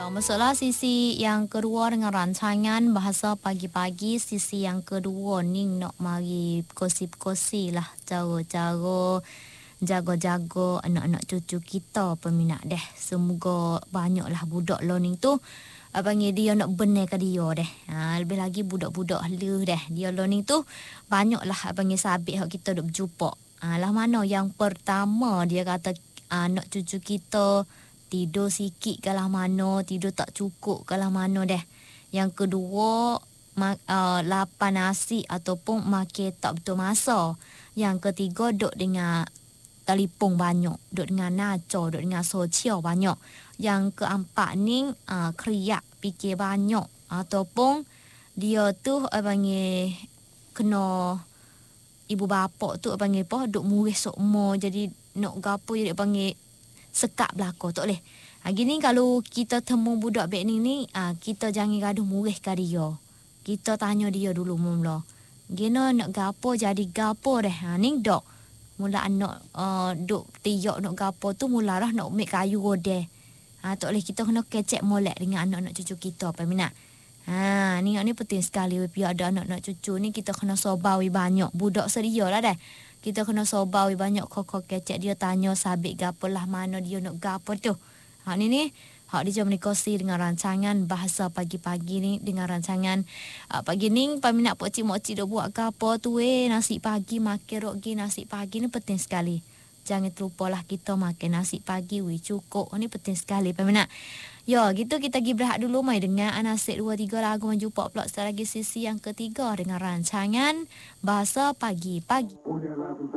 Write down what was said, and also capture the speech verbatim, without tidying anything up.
Masuklah sisi yang kedua dengan rancangan bahasa pagi-pagi. Sisi yang kedua ni nak mari kongsi-kongsi lah cara-cara jaga-jaga anak-anak cucu kita peminat deh. Semoga banyaklah budak lo ni tu panggil dia nak benarkan dia deh. Ha, lebih lagi budak-budak lu deh. Dia lo ni tu banyaklah panggil sabit hak kita duk berjumpa. Ha, lah mana yang pertama dia kata anak cucu kita tidur sikit kalah mano, tidur tak cukup kalah mano deh. Yang kedua, ma- uh, lapan nasi ataupun makan tak betul masa. Yang ketiga, duk dengan telefon banyak, duk dengan naco, duk dengan sosial banyak. Yang keempat ni, uh, kriak fikir banyak ataupun dia tu uh, panggil kena ibu bapa tu uh, panggil apa, duk murih sokmo, jadi nak gapo dia panggil sekap belaka tak boleh. Ha, gini kalau kita temu budak bek ni ni, ha, kita jangan gaduh murih ke dia. Kita tanya dia dulu mula. Gina nak gapo jadi gapo deh. Ha, ni dok. Mula anak uh, duk tiyak nak gapo tu mula dah nak mek kayu deh. Ha, tak boleh, kita kena kecek molek dengan anak-anak cucu kita apa minat. Ha, ni ni penting sekali biar ada anak-anak cucu ni kita kena sobawi banyak. Budak sedia lah deh. Kita kena sobawi banyak kok kecek dia tanya sabit gapo lah mana dia nak gapo tu. Ha ni ni hak dia menikasi dengan rancangan bahasa pagi-pagi ni dengan rancangan uh, pagi ni peminat pok cik mok cik dok buat gapo tu eh nasi pagi makan rogi nasi pagi ni penting sekali. Jangan terlupalah kita makan nasi pagi wi cukup. Ni penting sekali peminat. Ya, gitu kita pergi berehat dulu mai dengan Anasik dua tiga lagu menjumpa pula sekali lagi sisi yang ketiga dengan rancangan bahasa pagi-pagi.